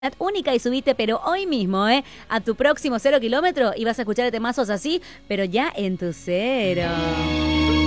única y subiste, pero hoy mismo, a tu próximo 0 kilómetro y vas a escuchar temazos así, pero ya en tu cero.